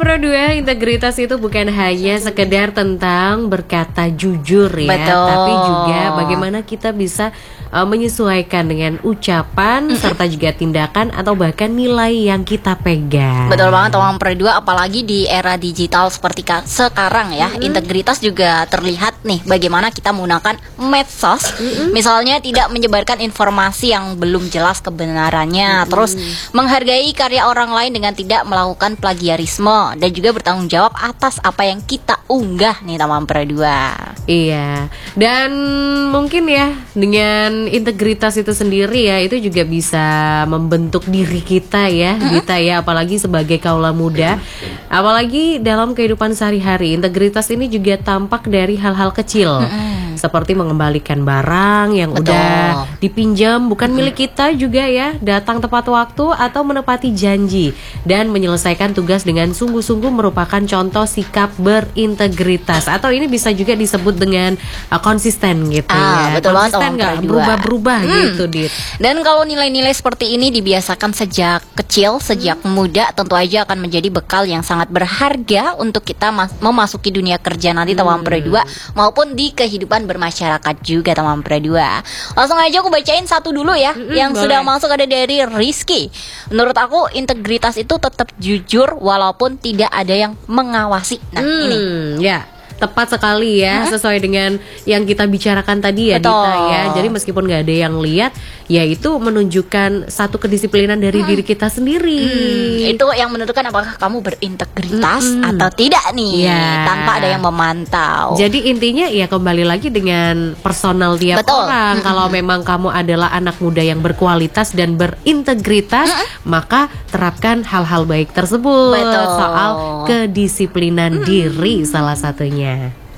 Pro 2, integritas itu bukan hanya sekedar tentang berkata jujur ya, Betul. tapi juga bagaimana kita bisa menyesuaikan dengan ucapan serta juga tindakan atau bahkan nilai yang kita pegang. Betul banget teman Pro 2, apalagi di era digital seperti sekarang ya. Integritas juga terlihat nih bagaimana kita menggunakan medsos. Misalnya tidak menyebarkan informasi yang belum jelas kebenarannya, terus menghargai karya orang lain dengan tidak melakukan plagiarisme, dan juga bertanggung jawab atas apa yang kita unggah nih teman Pro 2. Iya, dan mungkin ya dengan integritas itu sendiri ya, itu juga bisa membentuk diri kita ya, kita ya, apalagi sebagai kaula muda, apalagi dalam kehidupan sehari-hari. Integritas ini juga tampak dari hal-hal kecil, seperti mengembalikan barang yang Betul. udah dipinjam bukan milik kita juga ya, datang tepat waktu atau menepati janji, dan menyelesaikan tugas dengan sungguh-sungguh merupakan contoh sikap berintegritas, atau ini bisa juga disebut dengan konsisten gitu ya. Betul banget, Konsisten, Om nggak Pro 2. berubah-berubah gitu, Dit. Dan kalau nilai-nilai seperti ini dibiasakan sejak kecil, sejak muda, tentu aja akan menjadi bekal yang sangat berharga untuk kita memasuki dunia kerja nanti teman Pro 2, maupun di kehidupan bermasyarakat juga teman Pro 2. Langsung aja aku bacain satu dulu ya, yang boleh. sudah masuk, ada dari Rizky. Menurut aku integritas itu tetap jujur walaupun tidak ada yang mengawasi. Nah ini Ya, tepat sekali ya, sesuai dengan yang kita bicarakan tadi ya, Betul. Dita ya. Jadi meskipun nggak ada yang lihat, ya itu menunjukkan satu kedisiplinan dari diri kita sendiri. itu yang menentukan apakah kamu berintegritas atau tidak nih, Ya. tanpa ada yang memantau. Jadi intinya ya kembali lagi dengan personal tiap Betul. orang. Kalau memang kamu adalah anak muda yang berkualitas dan berintegritas, maka terapkan hal-hal baik tersebut. Betul. Soal kedisiplinan diri salah satunya.